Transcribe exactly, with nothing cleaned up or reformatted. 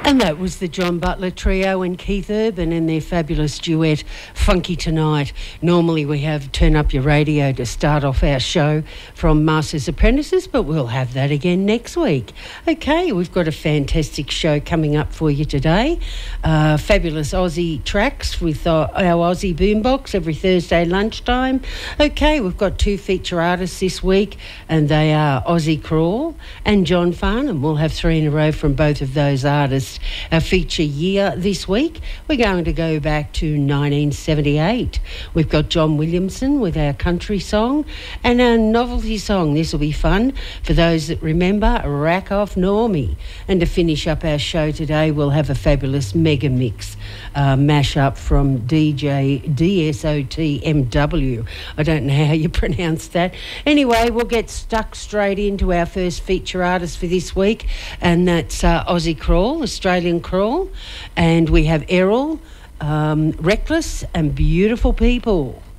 And that was the John Butler Trio and Keith Urban and their fabulous duet, Funky Tonight. Normally we have Turn Up Your Radio to start off our show from Masters Apprentices, but we'll have that again next week. Okay, we've got a fantastic show coming up for you today. Uh, fabulous Aussie tracks with uh, our Aussie boombox every Thursday lunchtime. Okay, we've got two feature artists this week, and they are Aussie Crawl and John Farnham. We'll have three in a row from both of those artists. Our feature year this week, we're going to go back to nineteen seventy-eight. We've got John Williamson with our country song and our novelty song. This will be fun for those that remember Rack Off Normie. And to finish up our show today, we'll have a fabulous mega mix uh, mashup from D J D S O T M W. I don't know how you pronounce that. Anyway, we'll get stuck straight into our first feature artist for this week, and that's uh, Aussie Crawl, Australian Crawl, and we have Errol, um, Reckless and Beautiful People.